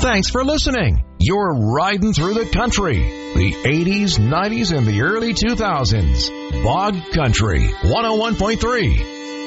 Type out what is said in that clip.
Thanks for listening. You're riding through the country. The 80s, 90s, and the early 2000s. Bog Country 101.3.